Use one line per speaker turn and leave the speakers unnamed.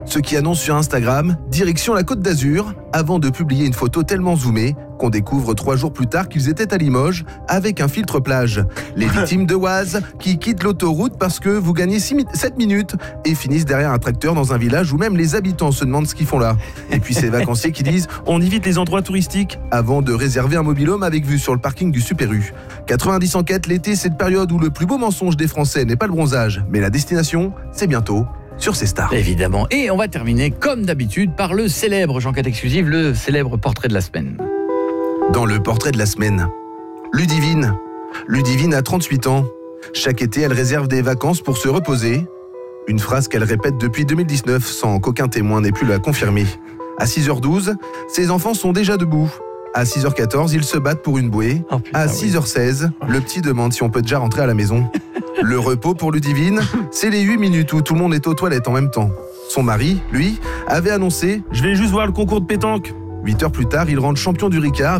Ce qui annonce sur Instagram, direction la Côte d'Azur, avant de publier une photo tellement zoomée qu'on découvre 3 jours plus tard qu'ils étaient à Limoges avec un filtre plage. Les victimes de Oise qui quittent l'autoroute parce que vous gagnez 7 minutes et finissent derrière un tracteur dans un village où même les habitants se demandent ce qu'ils font là. Et puis ces vacanciers qui disent « on évite les endroits touristiques » avant de réserver un mobil-home avec vue sur le parking du Super U. 90 enquêtes, l'été, c'est une période où le plus beau mensonge des Français n'est pas le bronzage, mais la destination, c'est bientôt sur ces stars.
Évidemment. Et on va terminer, comme d'habitude, par le célèbre, Jean-Cat Exclusive, le célèbre portrait de la semaine.
Dans le portrait de la semaine, Ludivine. Ludivine a 38 ans. Chaque été, elle réserve des vacances pour se reposer. Une phrase qu'elle répète depuis 2019 sans qu'aucun témoin n'ait pu la confirmer. À 6h12, ses enfants sont déjà debout. À 6h14, ils se battent pour une bouée. À 6h16, le petit demande si on peut déjà rentrer à la maison. Le repos pour Ludivine, c'est les 8 minutes où tout le monde est aux toilettes en même temps. Son mari, lui, avait annoncé « Je vais juste voir le concours de pétanque ». 8 heures plus tard, il rentre champion du Ricard